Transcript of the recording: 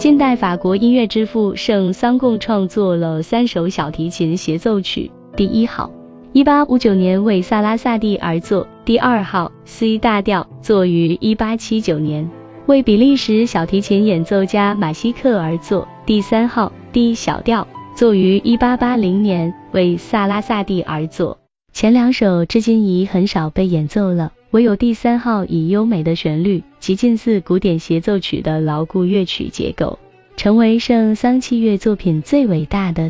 近代法国音乐之父圣桑贡创作了3首小提琴协奏曲，第1号1859年为萨拉萨蒂而作，第2号 C 大调作于1879年，为比利时小提琴演奏家马西克而作，第3号 D 小调作于1880年，为萨拉萨蒂而作。前2首至今已很少被演奏了，唯有第3号以优美的旋律及近似古典协奏曲的牢固乐曲结构，成为圣桑器乐作品最伟大的